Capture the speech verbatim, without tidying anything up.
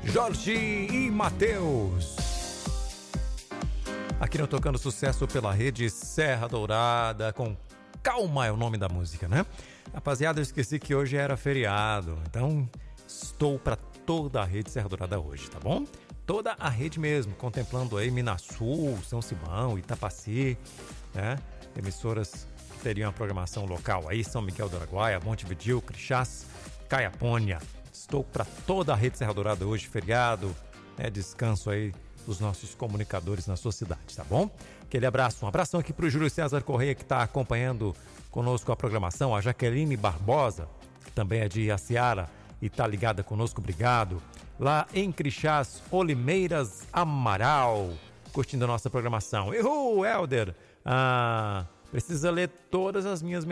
Jorge e Matheus. Aqui no Tocando Sucesso pela rede Serra Dourada, com Calma é o nome da música, né? Rapaziada, eu esqueci que hoje era feriado, então estou para toda a rede Serra Dourada hoje, tá bom? Toda a rede mesmo, contemplando aí Minasul, São Simão, Itapaci, né? Emissoras que teriam a programação local aí, São Miguel do Araguaia, Montevidéu, Crixás, Caiapônia. Estou para toda a rede Serra Dourada hoje, feriado, né? Descanso aí dos nossos comunicadores na sua cidade, tá bom? Aquele abraço, um abração aqui para o Júlio César Correia, que está acompanhando conosco a programação, a Jaqueline Barbosa, que também é de Iaciara e está ligada conosco, obrigado. Lá em Crixás, Olimeiras Amaral, curtindo a nossa programação. Errou, Helder! Ah, precisa ler todas as minhas